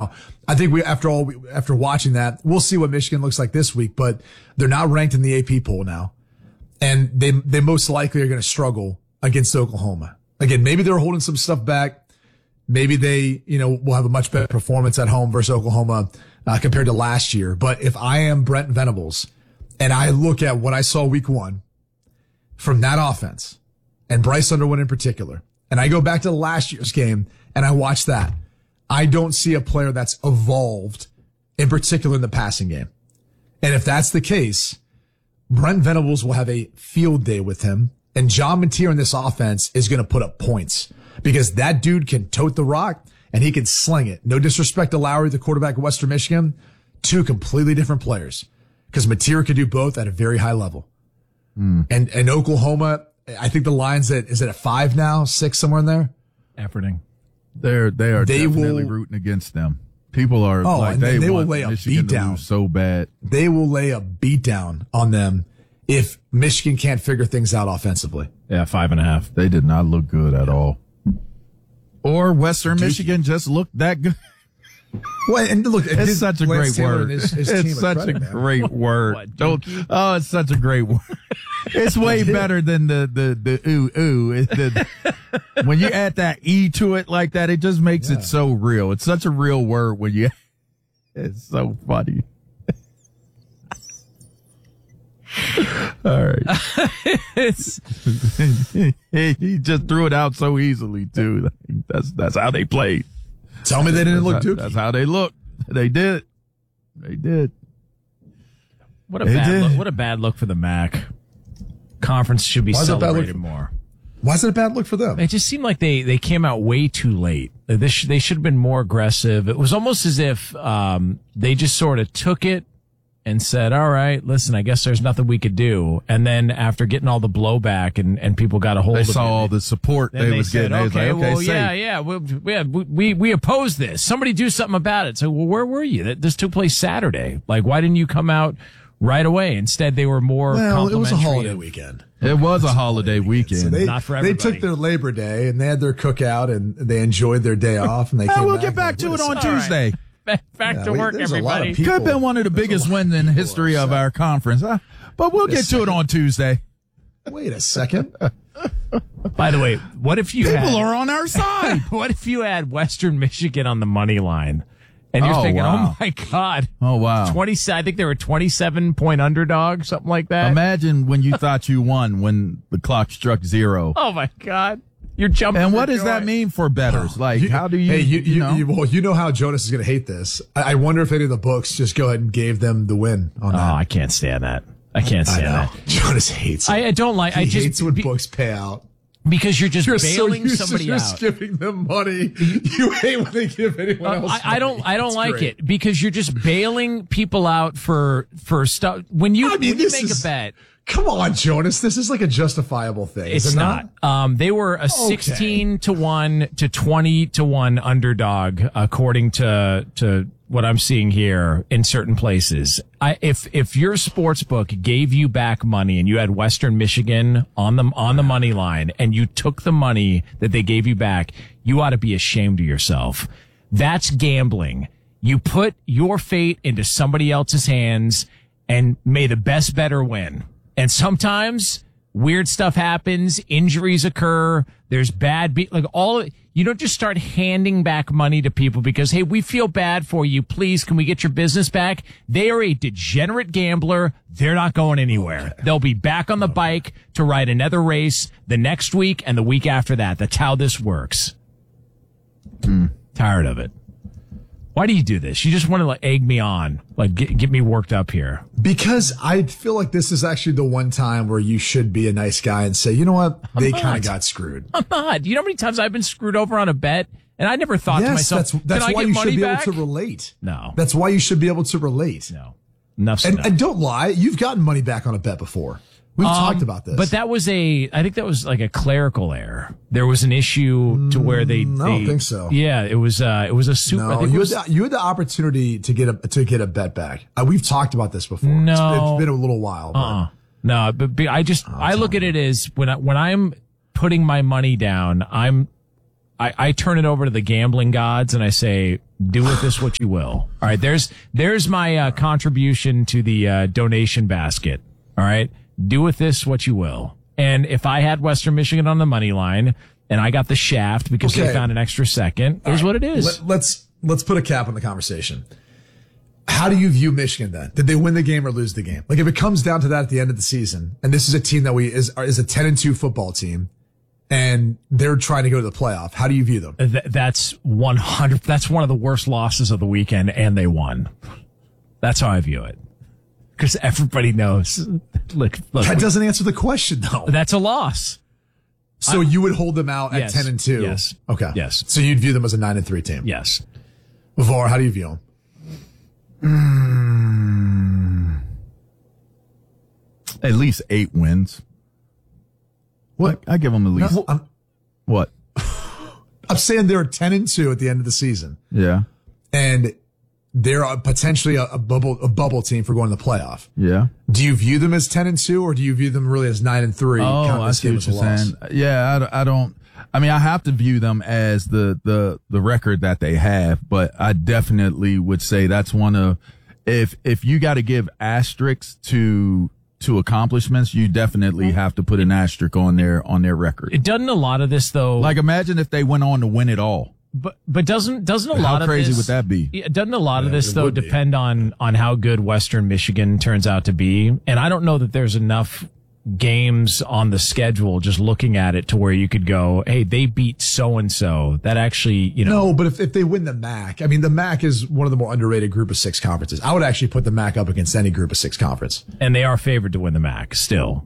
Now, I think after watching that, we'll see what Michigan looks like this week, but they're not ranked in the AP poll now. And they most likely are going to struggle against Oklahoma. Again, maybe they're holding some stuff back. Maybe they, will have a much better performance at home versus Oklahoma compared to last year. But if I am Brent Venables and I look at what I saw week 1 from that offense and Bryce Underwood in particular, and I go back to last year's game and I watch that, I don't see a player that's evolved in particular in the passing game. And if that's the case, Brent Venables will have a field day with him, and John Mateer in this offense is going to put up points because that dude can tote the rock and he can sling it. No disrespect to Lowry, the quarterback of Western Michigan. 2 completely different players because Mateer could do both at a very high level. And Oklahoma, I think the line's is it at 5 now, 6 somewhere in there? Efforting. They are definitely rooting against them. People are they will want lay a Michigan beat to down lose so bad. They will lay a beat down on them if Michigan can't figure things out offensively. Yeah, 5.5. They did not look good at all. Or Western Michigan just looked that good. Well, and look, it's such a great word. It's such a great word. It's such a great word. It's way better than the ooh. When you add that E to it like that, it just makes it so real. It's such a real word when you, it's so funny. All right. He just threw it out so easily too. That's how they played. Tell me they didn't look dookie. That's how they looked. They did. They did. What a bad look for the MAC. Conference should be celebrated more. Why is it a bad look for them? It just seemed like they came out way too late. They should have been more aggressive. It was almost as if they just sort of took it and said, all right, listen, I guess there's nothing we could do. And then after getting all the blowback and people got a hold of it. They saw all the support they was getting. Okay, we oppose this. Somebody do something about it. So, well, where were you? This took place Saturday. Like, why didn't you come out right away? Instead, they were more complimentary. It was a holiday weekend. It was a holiday weekend. So not for everybody. They took their Labor Day and they had their cookout and they enjoyed their day off. And they came we'll back get back to it on Tuesday. Back to work, everybody. Could have been one of the biggest wins in the history of our conference, but we'll get to it on Tuesday. Wait a second. By the way, what if people are on our side? What if you had Western Michigan on the money line? And you're thinking, wow. oh my God. Oh, wow. 20, I think they were 27-point underdog, something like that. Imagine when you thought you won when the clock struck 0. Oh my God. You're jumping. And what does that mean for bettors? Like, how do you, you know how Jonas is going to hate this. I wonder if any of the books just go ahead and gave them the win on that. Oh, I can't stand that. I can't stand that. Jonas hates it. I don't like, he hates when books pay out. Because you're just bailing so somebody out. Just giving them money. You hate when they give anyone else money. I don't like it because you're just bailing people out for stuff. When you make a bet. Come on, Jonas. This is like a justifiable thing. It's not. They were a 16-1 to 20-1 underdog, according to what I'm seeing here in certain places. If your sports book gave you back money and you had Western Michigan on the money line and you took the money that they gave you back, you ought to be ashamed of yourself. That's gambling. You put your fate into somebody else's hands and may the best bettor win. And sometimes weird stuff happens, injuries occur, there's bad you don't just start handing back money to people because, hey, we feel bad for you. Please, can we get your business back? They are a degenerate gambler. They're not going anywhere. Okay. They'll be back on the bike to ride another race the next week and the week after that. That's how this works. Tired of it. Why do you do this? You just want to egg me on, get me worked up here. Because I feel like this is actually the one time where you should be a nice guy and say, you know what? They kind of got screwed. I'm not. You know how many times I've been screwed over on a bet? And I never thought to myself, that's can why I get you money should be back? able to relate. No. That's why you should be able to relate. No. Enough. And don't lie. You've gotten money back on a bet before. We've talked about this. But that was I think that was like a clerical error. There was an issue to where they I don't think so. Yeah, it was a super. No, you had the opportunity to get a bet back. We've talked about this before. No. It's been a little while. But. No, but I look at it as when I'm putting my money down, I'm I turn it over to the gambling gods and I say, do with this what you will. All right. There's my contribution to the donation basket. All right. Do with this what you will. And if I had Western Michigan on the money line and I got the shaft because they found an extra second, here's what it is. Let's put a cap on the conversation. How do you view Michigan then? Did they win the game or lose the game? Like if it comes down to that at the end of the season, and this is a team that is a 10-2 football team, and they're trying to go to the playoff, how do you view them? That's 100. That's one of the worst losses of the weekend, and they won. That's how I view it. Because everybody knows. Look. That doesn't answer the question, though. That's a loss. So you would hold them out at 10-2? Yes. Okay. Yes. So you'd view them as a 9-3 team? Yes. LeVar, how do you view them? At least 8 wins. What? I give them at least. What? I'm saying they're 10-2 at the end of the season. Yeah. And they're potentially a bubble team for going to the playoff. Yeah. Do you view them as 10-2 or do you view them really as 9-3? Oh, I see what you're saying. Yeah, I don't. I mean, I have to view them as the record that they have, but I definitely would say that's one of, if you got to give asterisks to accomplishments, you definitely have to put an asterisk on their record. It doesn't a lot of this though. Like imagine if they went on to win it all. But doesn't a lot of this, how crazy would that be? Doesn't a lot of this though depend on how good Western Michigan turns out to be? And I don't know that there's enough games on the schedule just looking at it to where you could go, hey, they beat so and so. That actually, No, but if they win the MAC, I mean the MAC is one of the more underrated group of 6 conferences. I would actually put the MAC up against any group of 6 conference. And they are favored to win the MAC still.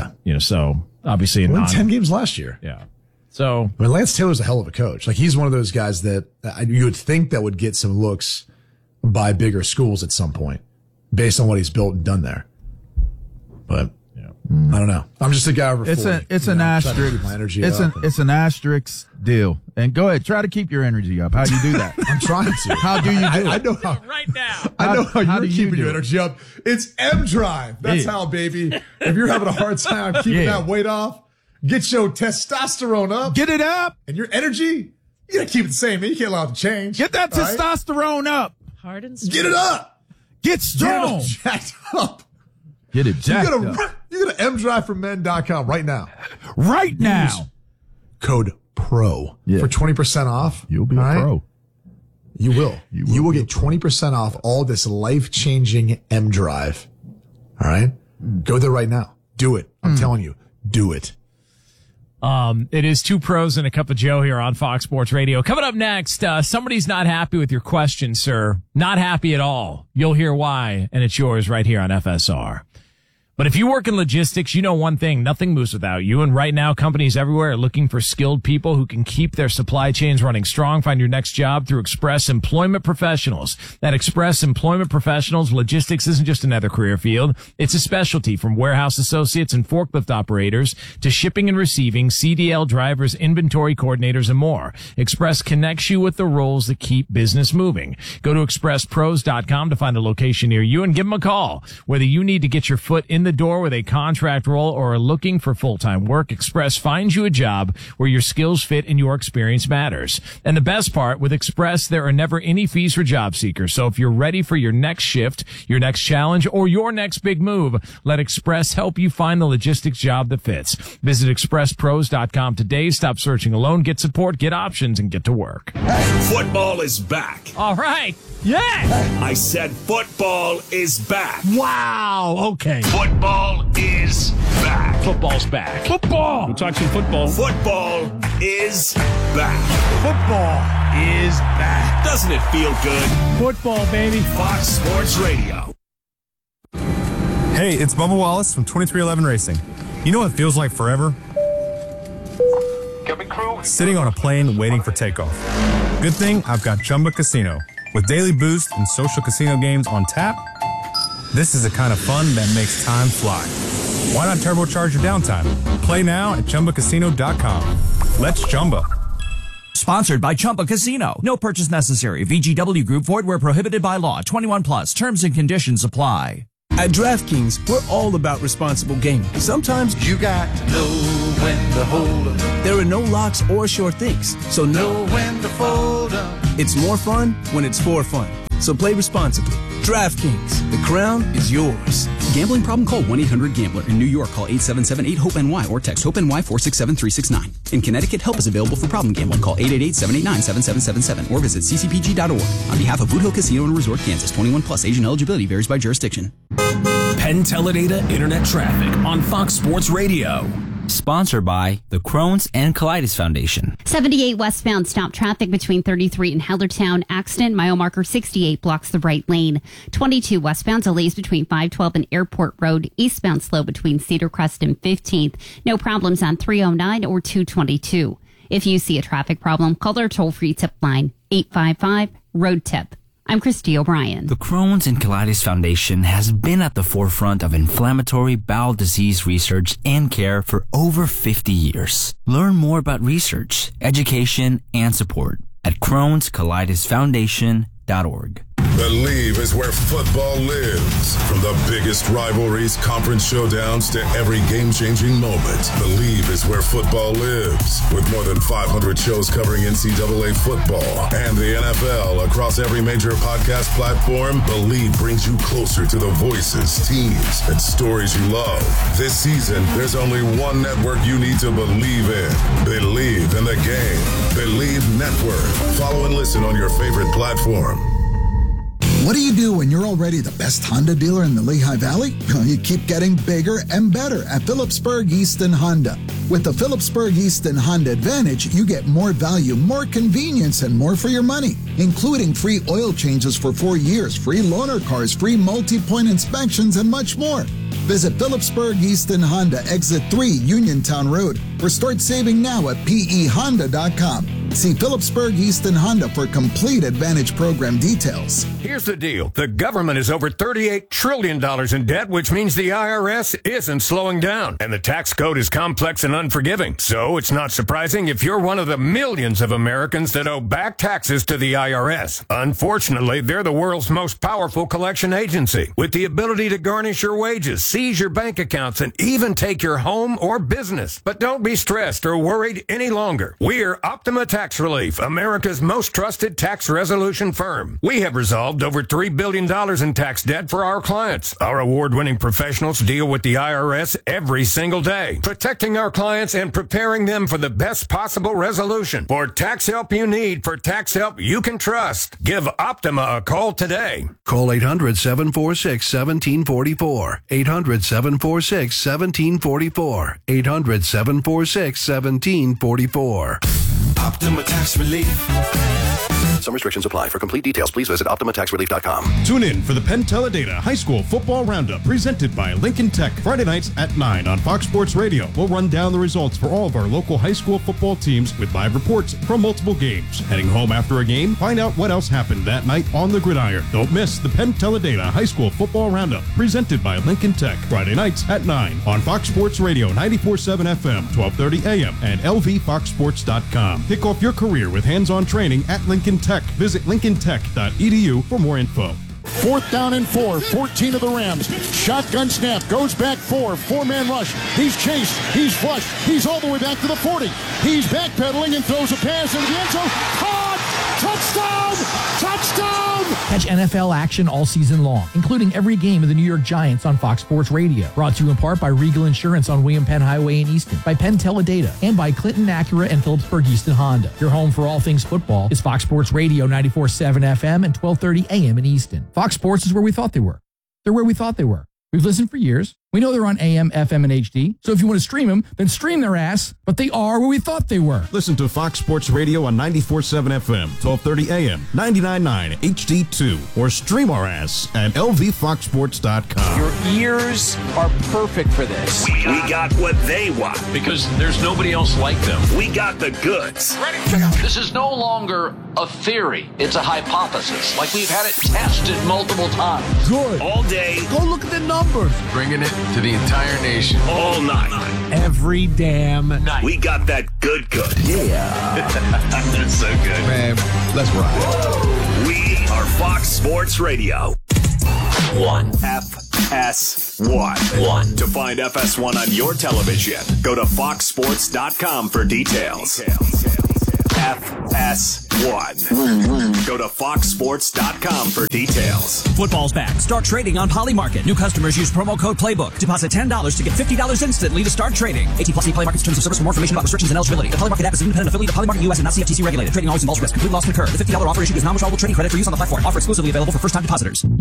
So obviously they won 10 games last year. Yeah. So I mean, Lance Taylor's a hell of a coach. Like he's one of those guys that you would think that would get some looks by bigger schools at some point based on what he's built and done there. But I don't know. I'm just a guy over 40. It's an asterisk. It's an asterisk deal. And go ahead, try to keep your energy up. How do you do that? I'm trying to. How do you do it? I know how. Right now. I know how you're keeping your energy up. It's M Drive. That's how, baby. If you're having a hard time keeping that weight off, get your testosterone up. Get it up. And your energy, you gotta keep it the same, man. You can't allow it to change. Get that testosterone up. Hard and strong. Get it up. Get strong. Get it jacked up. Get it jacked up. You go to mdriveformen.com right now. Right now. Use code PRO for 20% off. You'll be a pro. You will. You will get 20% off all this life-changing M Drive. All right? Go there right now. Do it. I'm telling you. Do it. It is 2 pros and a cup of Joe here on Fox Sports Radio. Coming up next, somebody's not happy with your question, sir. Not happy at all. You'll hear why, and it's yours right here on FSR. But if you work in logistics, you know one thing, nothing moves without you. And right now, companies everywhere are looking for skilled people who can keep their supply chains running strong. Find your next job through Express Employment Professionals. At Express Employment Professionals, logistics isn't just another career field. It's a specialty, from warehouse associates and forklift operators to shipping and receiving, CDL drivers, inventory coordinators, and more. Express connects you with the roles that keep business moving. Go to expresspros.com to find a location near you and give them a call. Whether you need to get your foot in the door with a contract role or are looking for full-time work, Express finds you a job where your skills fit and your experience matters. And the best part, with Express, there are never any fees for job seekers. So if you're ready for your next shift, your next challenge, or your next big move, let Express help you find the logistics job that fits. Visit expresspros.com today. Stop searching alone. Get support, get options, and get to work. Football is back. All right. Yeah. I said football is back. Wow. Okay. Football is back. Football's back. Football. We'll talk some football. Football is back. Football is back. Doesn't it feel good? Football, baby. Fox Sports Radio. Hey, it's Bubba Wallace from 2311 Racing. You know what feels like forever? Sitting on a plane waiting for takeoff. Good thing I've got Chumba Casino. With daily boost and social casino games on tap, this is the kind of fun that makes time fly. Why not turbocharge your downtime? Play now at ChumbaCasino.com. Let's Chumba. Sponsored by Chumba Casino. No purchase necessary. VGW Group. Void where prohibited by law. 21 plus. Terms and conditions apply. At DraftKings, we're all about responsible gaming. Sometimes you got to know when to hold 'em. There are no locks or sure things, so know when to fold 'em. It's more fun when it's for fun. So play responsibly. DraftKings, the crown is yours. Gambling problem? Call 1-800-GAMBLER. In New York, call 877-8-HOPE-NY or text HOPE-NY 467-369. In Connecticut, help is available for problem gambling. Call 888-789-7777 or visit ccpg.org. On behalf of Boot Hill Casino and Resort, Kansas, 21 plus. Age and eligibility varies by jurisdiction. Penn Teledata Internet Traffic on Fox Sports Radio. Sponsored by the Crohn's and Colitis Foundation. 78 westbound stop traffic between 33 and Hellertown. Accident, mile marker 68 blocks the right lane. 22 westbound delays between 512 and Airport Road. Eastbound slow between Cedar Crest and 15th. No problems on 309 or 222. If you see a traffic problem, call our toll-free tip line, 855-ROAD-TIP. I'm Christy O'Brien. The Crohn's and Colitis Foundation has been at the forefront of inflammatory bowel disease research and care for over 50 years. Learn more about research, education, and support at Crohn'sColitisFoundation.org. Believe is where football lives. From the biggest rivalries, conference showdowns, to every game-changing moment. Believe is where football lives. With more than 500 shows covering NCAA football and the NFL across every major podcast platform, Believe brings you closer to the voices, teams, and stories you love. This season, there's only one network you need to believe in. Believe in the game. Believe Network. Follow and listen on your favorite platform. What do you do when you're already the best Honda dealer in the Lehigh Valley? You keep getting bigger and better at Phillipsburg Easton Honda. With the Phillipsburg Easton Honda Advantage, you get more value, more convenience, and more for your money, including free oil changes for 4 years, free loaner cars, free multi-point inspections, and much more. Visit Phillipsburg Easton Honda, Exit 3, Uniontown Road, or start saving now at pehonda.com. See Phillipsburg Easton Honda for complete Advantage program details. Here's the deal. The government is over $38 trillion in debt, which means the IRS isn't slowing down. And the tax code is complex and unforgiving. So it's not surprising if you're one of the millions of Americans that owe back taxes to the IRS. Unfortunately, they're the world's most powerful collection agency, with the ability to garnish your wages, seize your bank accounts, and even take your home or business. But don't be stressed or worried any longer. We're Optima Tax Relief, America's most trusted tax resolution firm. We have resolved over $3 billion in tax debt for our clients. Our award-winning professionals deal with the IRS every single day, protecting our clients and preparing them for the best possible resolution. For tax help you need, for tax help you can trust, give Optima a call today. Call 800-746-1744. 800-746-1744. 800-746-1744. Optima Tax Relief. Some restrictions apply. For complete details, please visit OptimaTaxRelief.com. Tune in for the Penn Teledata High School Football Roundup presented by Lincoln Tech. Friday nights at 9 on Fox Sports Radio. We'll run down the results for all of our local high school football teams with live reports from multiple games. Heading home after a game, find out what else happened that night on the gridiron. Don't miss the Penn Teledata High School Football Roundup presented by Lincoln Tech. Friday nights at 9 on Fox Sports Radio 94.7 FM, 1230 AM, and LVFoxSports.com. Kick off your career with hands-on training at Lincoln Tech. Visit lincolntech.edu for more info. 4th down and 4, 14 of the Rams. Shotgun snap, goes back 4-man rush. He's chased, he's flushed, he's all the way back to the 40. He's backpedaling and throws a pass into the end zone. Caught! Touchdown! Touchdown! Catch NFL action all season long, including every game of the New York Giants on Fox Sports Radio. Brought to you in part by Regal Insurance on William Penn Highway in Easton, by Penn Teledata, and by Clinton Acura and Phillipsburg Easton Honda. Your home for all things football is Fox Sports Radio 94.7 FM and 1230 AM in Easton. Fox Sports is where we thought they were. They're where we thought they were. We've listened for years. We know they're on AM, FM, and HD. So if you want to stream them, then stream their ass. But they are where we thought they were. Listen to Fox Sports Radio on 94.7 FM, 1230 AM, 99.9 HD2, or stream our ass at LVFoxSports.com. Your ears are perfect for this. We got what they want. Because there's nobody else like them. We got the goods. Ready? This is no longer a theory. It's a hypothesis. Like we've had it tested multiple times. Good. All day. Go look at the numbers. Bringing it to the entire nation. All night. Every damn night. We got that good. Yeah. That's so good. Man, let's ride. We are Fox Sports Radio. 1F FS1. To find FS1 on your television, go to foxsports.com for details. FS1. Go to foxsports.com for details. Football's back. Start trading on Polymarket. New customers use promo code Playbook. Deposit $10 to get $50 instantly to start trading. 18+ Polymarket's terms of service. For more information about restrictions and eligibility. The Polymarket app is an independent affiliate of Polymarket US and not CFTC regulated. Trading always involves risk. Complete loss can occur. The $50 offer issued is non-withdrawable trading credit for use on the platform. Offer exclusively available for first-time depositors.